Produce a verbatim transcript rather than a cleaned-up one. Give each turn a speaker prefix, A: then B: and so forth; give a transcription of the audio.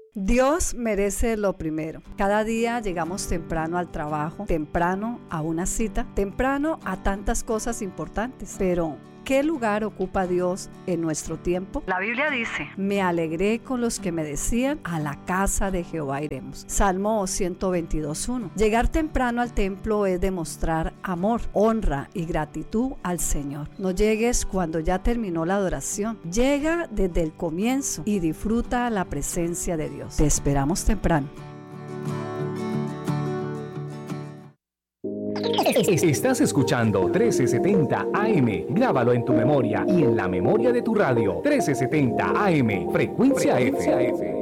A: Dios merece lo primero. Cada día llegamos temprano al trabajo, temprano a una cita, temprano a tantas cosas importantes. Pero, ¿qué lugar ocupa Dios en nuestro tiempo? La Biblia dice: me alegré con los que me decían, a la casa de Jehová iremos. Salmo ciento veintidós, uno. Llegar temprano al templo es demostrar amor, honra y gratitud al Señor. No llegues cuando ya terminó la adoración. Llega desde el comienzo y disfruta la presencia de Dios. Te esperamos temprano.
B: Estás escuchando trece setenta A M. Grábalo en tu memoria y en la memoria de tu radio. trece setenta A M, frecuencia, frecuencia F. F.